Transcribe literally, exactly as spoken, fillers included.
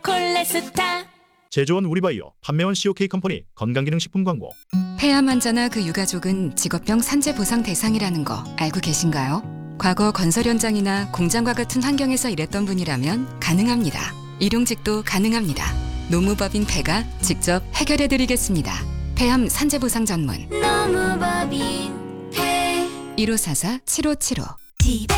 콜레스타. 제조원 우리바이오, 판매원 씨오케이 컴퍼니 건강기능식품 광고. 폐암 환자나 그 유가족은 직업병 산재 보상 대상이라는 거 알고 계신가요? 과거 건설 현장이나 공장과 같은 환경에서 일했던 분이라면 가능합니다. 일용직도 가능합니다. 노무법인 폐가 직접 해결해드리겠습니다. 폐암 산재 보상 전문 노무법인 폐. 일오사사 칠오칠오. 집에